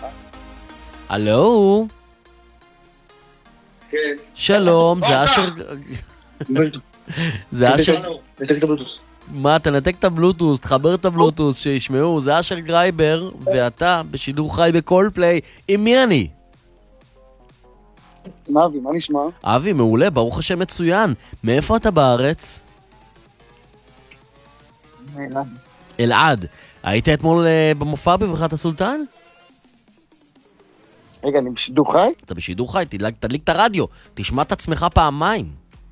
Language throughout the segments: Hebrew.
הלו? כן. שלום, זה אשר... זה אשר... נתק את הבלוטוס. מה, תנתק את הבלוטוס, תחבר את הבלוטוס, שישמעו, זה אשר גרייבר, ואתה בשידור חי בקולפליי, עם מי אני? עם אבי, מה נשמע? אבי, מעולה, ברוך השם מצוין. מאיפה אתה בארץ? אלעד. היית אתמול במופע בברכת הסולטן? רגע, אני בשידור חי? אתה בשידור חי, תדליק את הרדיו, תשמע את עצמך פעמיים.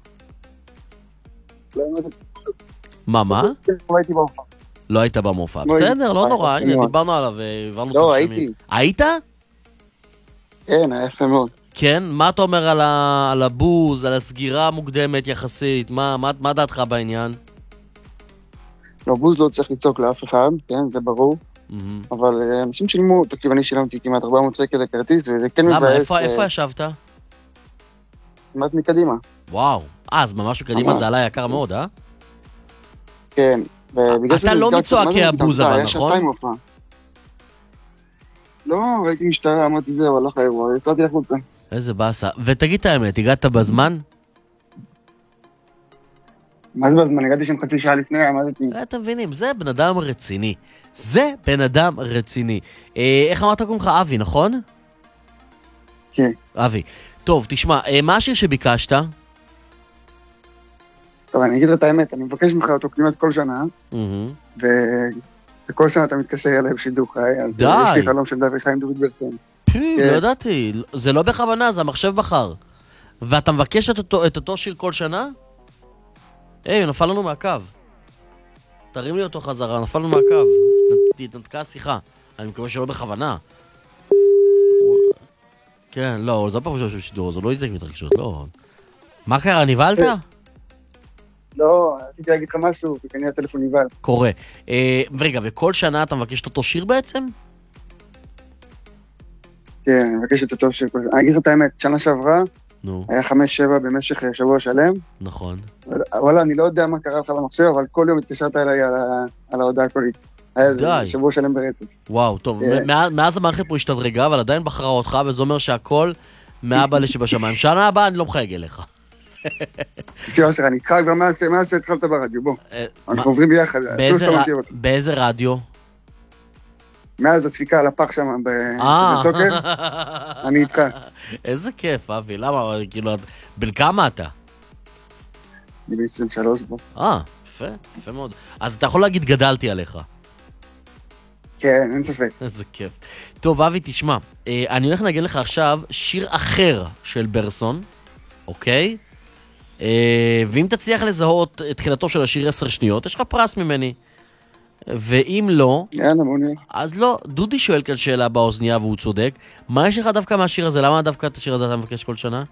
מה? לא הייתי במופע. לא היית במופע. בסדר, לא נורא, הנה, דיברנו עליו והעברנו את לא, הרשמים. הייתי. היית? כן, היה יפה מאוד. כן? מה אתה אומר על הבוז, על הסגירה המוקדמת יחסית? מה דעתך בעניין? לא, בוז לא צריך לצעוק לאף אחד, כן, זה ברור. אבל אנשים שילמו, תקשיב, אני שילמתי כמעט 400 שקל לכרטיס, וזה כן מבאס... למה? איפה ישבת? כמעט מקדימה. וואו. אז ממש מקדימה זה עלה יקר מאוד, אה? כן. אתה לא מצועקי הבוז אבל, נכון? לא, ראיתי משטרה, אמרתי זהו, הלך האירוע, יצאתי החוצה. איזה באסה. ותגיד את האמת, הגעת בזמן? מה זה בזמן? הגעתי שם חצי שעה לפני, עמדתי. אתם מבינים, זה בן אדם רציני. זה בן אדם רציני. איך אמרת קוראים לך? אבי, נכון? כן. אבי. טוב, תשמע, מה השיר שביקשת? טוב, אני אגיד לך את האמת, אני מבקש ממך אותו כמעט כל שנה, וכל שנה אתה מתקשר אליי בשידור חי, אז די. יש לי חלום של דוד חיים דוד ברסון. לא ידעתי, זה לא בכוונה, זה המחשב בחר. ואתה מבקש את אותו שיר כל שנה? היי, נפל לנו מהקו. תרים לי אותו חזרה, נפל לנו מהקו. תתנתקה השיחה. אני מקווה שלא בכוונה. כן, לא, זה פעם של שידור, זה לא יתק מתרגשות, לא. מה קרה, נבלת? לא, רציתי להגיד לך משהו, וכנראה הטלפון נבהל. קורה. רגע, וכל שנה אתה מבקש את אותו שיר בעצם? כן, אני מבקש את אותו שיר. אני אגיד לך את האמת, שנה שעברה, היה 5-7 במשך שבוע שלם. נכון. וואלה, אני לא יודע מה קרה לך במחשב, אבל כל יום התקשרת אליי על ההודעה הקולית. היה שבוע שלם ברצף. וואו, טוב. מאז המערכת פה השתדרגה, אבל עדיין בחרה אותך, וזה אומר שהכל מאבא לשבשמיים. שנה הבאה אני לא מחייג אליך. תקשיב אשר, אני איתך כבר מאז שהתחלת ברדיו, בוא. אנחנו עוברים ביחד. באיזה רדיו? מאז הדפיקה על הפח שם בצוקר, אני איתך. איזה כיף, אבי, למה? כאילו, בן כמה אתה? אני ב-23 בו. יפה מאוד. אז אתה יכול להגיד גדלתי עליך. כן, אין ספק. איזה כיף. טוב, אבי, תשמע, אני הולך לנגן לך עכשיו שיר אחר של ברסון, אוקיי? ואם תצליח לזהות את תחילתו של השיר 10 שניות, יש לך פרס ממני. ואם לא, אז לא, דודי שואל כאן שאלה באוזניה והוא צודק. מה יש לך דווקא מהשיר הזה? למה דווקא את השיר הזה אתה מבקש כל שנה?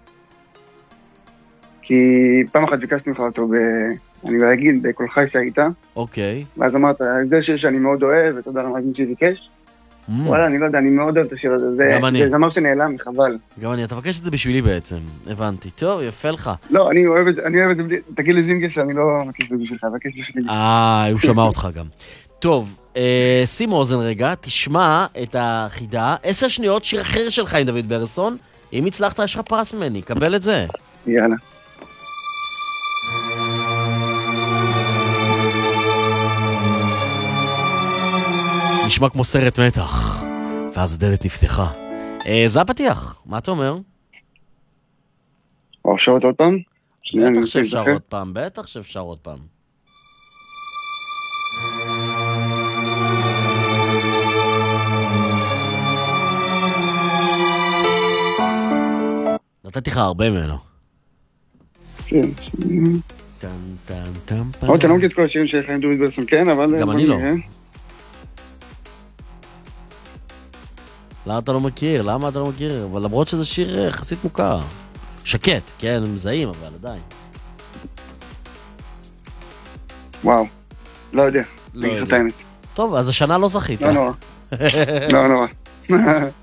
כי פעם אחת ביקשתי לך אותו, אני אגיד, בכל חי שהיית. אוקיי. ואז אמרת, זה שיר שאני מאוד אוהב, ותודה למאזין שביקש. וואלה, אני לא יודע, אני מאוד אוהב את השיר הזה. זה זמר שנעלם, חבל. גם אני, אתה מבקש את זה בשבילי בעצם, הבנתי. טוב, יפה לך. לא, אני אוהב את זה, תגיד לזינגה שאני לא מבקש את זה בשבילך, מבקש בשבילי. הוא שמע אותך גם. טוב, שים אוזן רגע, תשמע את החידה. 10 שניות, שיר אחר שלך עם דוד ברסון. אם הצלחת, יש לך פרס ממני, קבל את זה. יאללה. נשמע כמו סרט מתח, ואז הדלת נפתחה. זה הפתיח, מה אתה אומר? אפשר עוד פעם? בטח שאפשר עוד פעם, בטח שאפשר עוד פעם. נתתי לך הרבה ממנו. כן. עוד אני לא מכיר את כל השירים של חיים דוד ברסון, כן, אבל... גם אני לא. למה אתה לא מכיר? אבל למרות שזה שיר יחסית מוכר. שקט, כן, הם מזהים, אבל עדיין. וואו, לא יודע. טוב, אז השנה לא זכית. לא נורא.